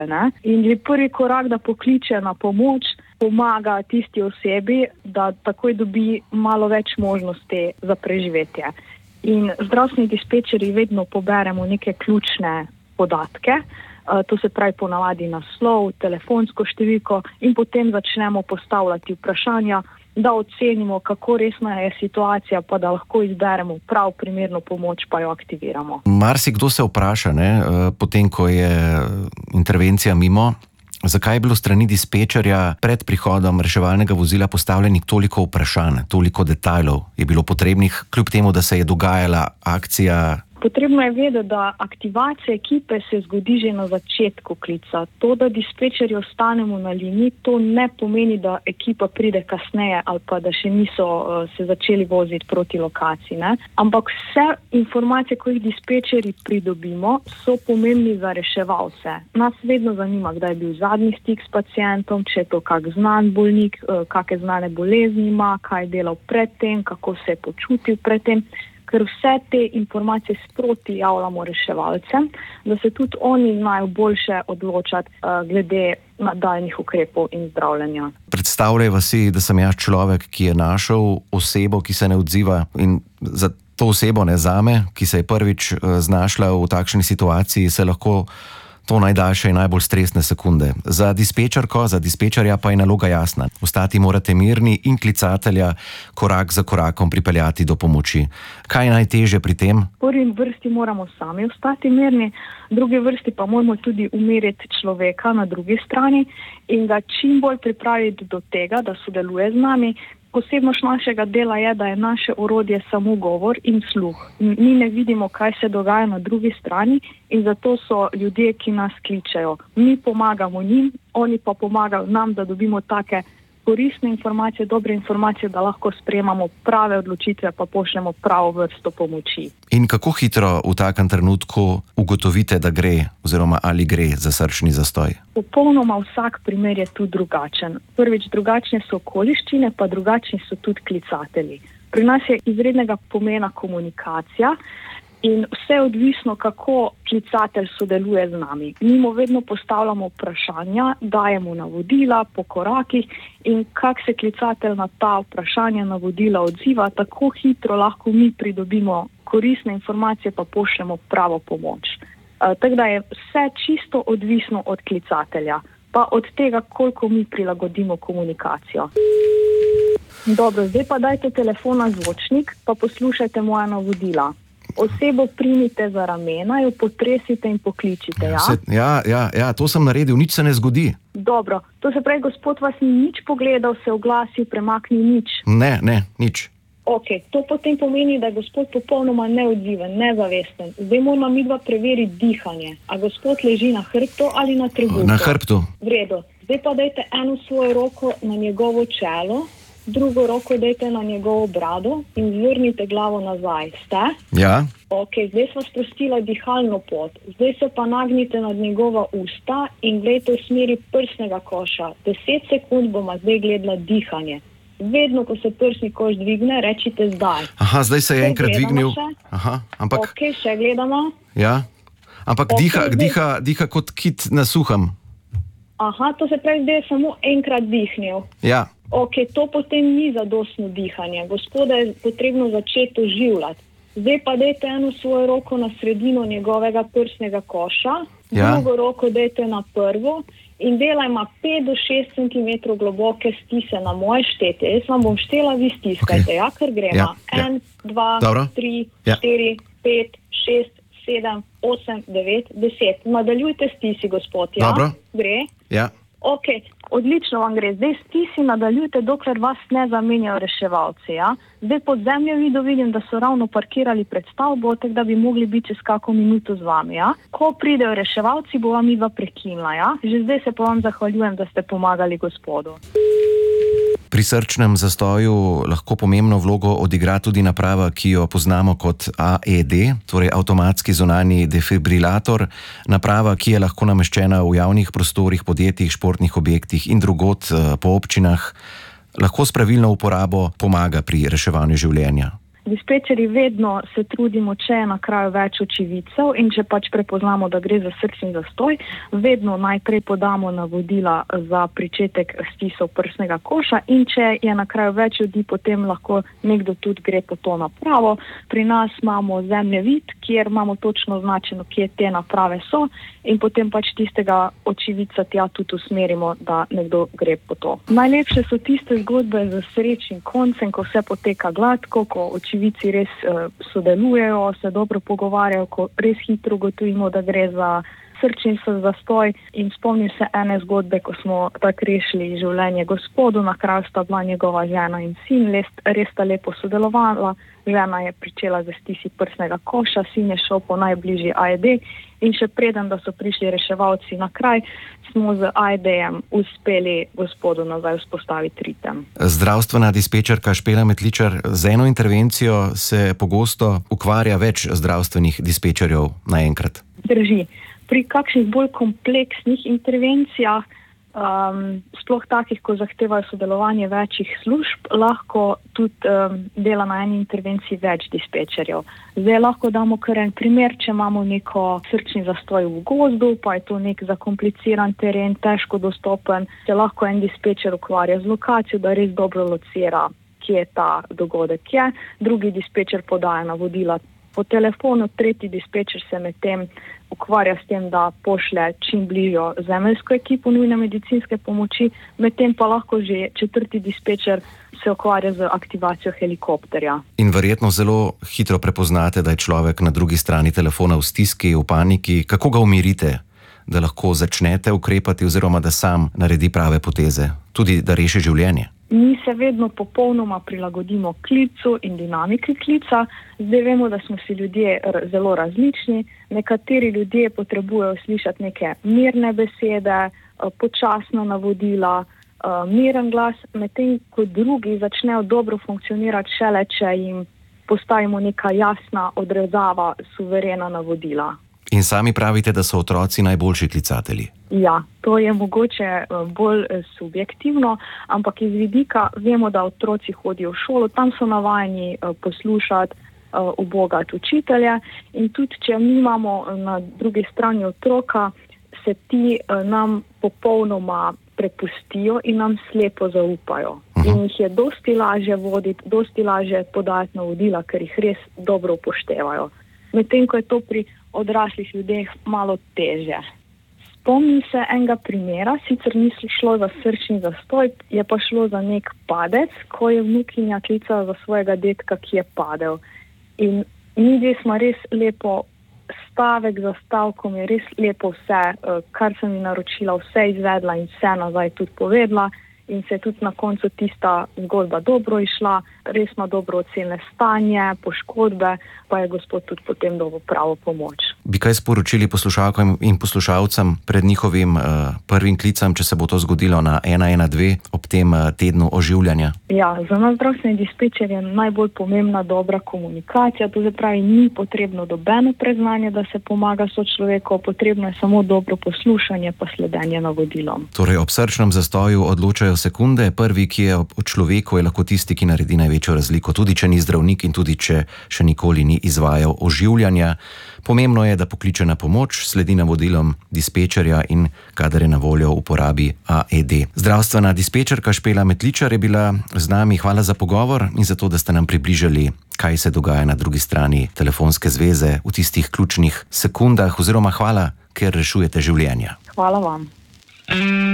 ne. In že prvi korak, da pokliče na pomoč, pomaga tisti osebi, da takoj dobi malo več možnosti za preživetje. In zdravstveni dispečerji vedno poberemo neke ključne podatke, to se pravi ponavadi naslov, telefonsko številko in potem začnemo postavljati vprašanja, da ocenimo, kako resna je situacija, pa da lahko izberemo prav primerno pomoč, pa jo aktiviramo. Marsikdo se vpraša, potem ko je intervencija mimo, zakaj je bilo strani dispečerja pred prihodom reševalnega vozila postavljenih toliko vprašanj, toliko detajlov je bilo potrebnih, kljub temu, da se je dogajala akcija? Potrebno je vedeti, da aktivacija ekipe se zgodi že na začetku klica. To, da dispečerji ostanemo na liniji, to ne pomeni, da ekipa pride kasneje ali pa da še niso se začeli voziti proti lokaciji, ne? Ampak vse informacije, ko jih dispečerji pridobimo, so pomembni za reševalce. Nas vedno zanima, kdaj je bil zadnji stik s pacientom, če je to kak znan bolnik, kakšne znane bolezni ima, kaj je delal predtem, kako se je počutil predtem. Ker vse te informacije sproti javljamo reševalcem, da se tudi oni znajo boljše odločati glede nadaljnjih ukrepov in zdravljenja. Predstavljajva si, da sem jaz človek, ki je našel osebo, ki se ne odziva, in za to osebo, ne zame, ki se je prvič znašla v takšni situaciji, se lahko to najdaljše in najbolj stresne sekunde. Za dispečerko, za dispečerja pa je naloga jasna. Ostati morate mirni in klicatelja korak za korakom pripeljati do pomoči. Kaj je najtežje pri tem? V prvi vrsti moramo sami ostati mirni, v drugi vrsti pa moramo tudi umiriti človeka na drugi strani in ga čim bolj pripraviti do tega, da sodeluje z nami. Posebnost našega dela je, da je naše orodje samo govor in sluh. Mi ne vidimo, kaj se dogaja na drugi strani in zato so ljudje, ki nas kličejo. Mi pomagamo njim, oni pa pomagajo nam, da dobimo take koristne informacije, dobre informacije, da lahko sprejemamo prave odločitve, pa pošljemo pravo vrsto pomoči. In kako hitro v takem trenutku ugotovite, da gre oziroma ali gre za srčni zastoj? Popolnoma vsak primer je tu drugačen. Prvič, drugačne so okoliščine, pa drugačni so tudi klicatelji. Pri nas je izrednega pomena komunikacija in vse odvisno, kako klicatelj sodeluje z nami. Mi mu vedno postavljamo vprašanja, dajemo navodila po korakih in kak se klicatelj na ta vprašanja, navodila odziva, tako hitro lahko mi pridobimo koristne informacije, pa pošljemo pravo pomoč. Tako da je vse čisto odvisno od klicatelja, pa od tega, koliko mi prilagodimo komunikacijo. Dobro, zdaj pa dajte telefon na zvočnik, pa poslušajte moja navodila. Osebo primite za ramena, jo potresite in pokličite, ja? Ja, to sem naredil, nič se ne zgodi. Dobro, to se pravi, gospod vas ni nič pogledal, se oglasil, premaknil nič? Ne, nič. Ok, to potem pomeni, da je gospod popolnoma neodziven, nezavesten. Zdaj moramo midva preveriti dihanje. A gospod leži na hrbtu ali na trebuhu? Na hrbtu. V redu. Zdaj pa dajte eno svojo roko na njegovo čelo, drugo roko dajte na njegovo brado in zvrnite glavo nazaj. Ste? Ja. Ok, zdaj sva sprostila dihalno pot. Zdaj se pa nagnite nad njegova usta in gledajte v smeri prsnega koša. 10 sekund boma zdaj gledala dihanje. Vedno, ko se prsni koš dvigne, rečite zdaj. Aha, zdaj se je enkrat dvignil. Aha, ampak... Ok, še gledamo. Ja, ampak diha kot kit na suhem. Aha, to se pravi, zdaj je samo enkrat dihnil. Ja. Ok, to potem ni zadostno dihanje. Gospoda je potrebno začeti oživljati. Zdaj pa dajte eno svojo roko na sredino njegovega prsnega koša, drugo roko dajte na prvo in delajmo 5 do 6 cm globoke stise na moje štetje. Jaz vam bom štela, vi stiskajte, ja, ker gremo. 1, 2, 3, 4, 5, 6, 7, 8, 9, 10. Nadaljujte stisi, gospod, ja? Dobro. Gre? Ja. Ok, odlično vam gre. Zdaj stisi nadaljujte, dokler vas ne zamenjajo reševalci, ja? Zdaj pod zemljo vidim, da so ravno parkirali pred stavbo, tako da bi mogli biti čez kako minuto z vami, ja? Ko pridejo reševalci, bo vam midva prekinila, ja? Že zdaj se pa vam zahvaljujem, da ste pomagali gospodu. Pri srčnem zastoju lahko pomembno vlogo odigra tudi naprava, ki jo poznamo kot AED, torej avtomatski zunanji defibrilator, naprava, ki je lahko nameščena v javnih prostorih, podjetjih, športnih objektih in drugod po občinah, lahko s pravilno uporabo pomaga pri reševanju življenja. Dispečeri vedno se trudimo, če je na kraju več očividcev in če pač prepoznamo, da gre za srčni zastoj, vedno najprej podamo navodila za pričetek stisov prsnega koša in če je na kraju več ljudi, potem lahko nekdo tudi gre po to napravo. Pri nas imamo zemljevid, kjer imamo točno označeno, kje te naprave so in potem pač tistega očividca tja tudi usmerimo, da nekdo gre po to. Najlepše so tiste zgodbe z srečnim koncem, ko vse poteka gladko, ko očividci res sodelujejo, se dobro pogovarjajo, ko res hitro ugotovimo, da gre za srčni zastoj. In spomnim se ene zgodbe, ko smo tako rešili življenje gospodu, na kraju sta bila njegova žena in sin, res sta lepo sodelovala. Žena je pričela z stisi prsnega koša, sin je šel po najbližji AED in še preden, da so prišli reševalci na kraj, smo z AED-jem uspeli gospodu nazaj vzpostaviti ritem. Zdravstvena dispečerka Špela Metličar, z eno intervencijo se pogosto ukvarja več zdravstvenih dispečerjev naenkrat. Drži. Pri kakšnih bolj kompleksnih intervencijah, sploh takih, ko zahtevajo sodelovanje večjih služb, lahko tudi dela na eni intervenciji več dispečerjev. Zdaj lahko damo kar en primer, če imamo neko srčni zastoj v gozdu, pa je to nek zakompliciran teren, težko dostopen, se lahko en dispečer ukvarja z lokacijo, da res dobro locira, kje ta dogodek je. Drugi dispečer podaja navodila po telefonu, tretji dispečer se medtem ukvarja s tem, da pošlje čim bližjo zemeljsko ekipo nujne medicinske pomoči, medtem pa lahko že četrti dispečer se ukvarja z aktivacijo helikopterja. In verjetno zelo hitro prepoznate, da je človek na drugi strani telefona v stiski, v paniki. Kako ga umirite, da lahko začnete ukrepati oziroma da sam naredi prave poteze, tudi da reši življenje? Mi se vedno popolnoma prilagodimo klicu in dinamiki klica. Zdaj vemo, da smo si ljudje zelo različni. Nekateri ljudje potrebujejo slišati neke mirne besede, počasna navodila, miren glas, medtem ko drugi začnejo dobro funkcionirati šele, če jim postavimo neka jasna, odrezava, suverena navodila. In sami pravite, da so otroci najboljši klicatelji. Ja, to je mogoče bolj subjektivno, ampak iz vidika vemo, da otroci hodijo v šolo, tam so navajeni poslušati, ubogati učitelje in tudi, če mi imamo na drugi strani otroka, se ti nam popolnoma prepustijo in nam slepo zaupajo. In jih je dosti lažje voditi, dosti lažje podajati navodila, ker jih res dobro upoštevajo. Medtem ko je to pri odraslih ljudeh malo teže. Spomnim se enega primera, sicer ni šlo za srčni zastoj, je pa šlo za nek padec, ko je vnukinja klicala za svojega dedka, ki je padel. In mi dve smo res lepo, stavek za stavkom je res lepo vse, kar sem ji naročila, vse izvedla in vse nazaj tudi povedala. In se je tudi na koncu tista zgodba dobro išla, res ima dobro ocenjeno stanje, poškodbe, pa je gospod tudi potem dobil pravo pomoč. Bi kaj sporočili poslušalkam in poslušalcem pred njihovim prvim klicem, če se bo to zgodilo na 112 ob tem tednu oživljanja? Ja, za nas zdravstveni dispečer je najbolj pomembna dobra komunikacija, to se pravi, ni potrebno dobeno predznanje, da se pomaga sočloveku, potrebno je samo dobro poslušanje pa sledenje navodilom. Torej ob srčnem zastoju odločajo sekunde, prvi, ki je v človeku, je lahko tisti, ki naredi največjo razliko, tudi če ni zdravnik in tudi če še nikoli ni izvajal oživljanja. Pomembno je, da pokliče na pomoč, sledi navodilom dispečerja in kadar je na voljo uporabi AED. Zdravstvena dispečerka Špela Metličar je bila z nami. Hvala za pogovor in za to, da ste nam približali, kaj se dogaja na drugi strani telefonske zveze v tistih ključnih sekundah, oziroma hvala, ker rešujete življenja. Hvala vam.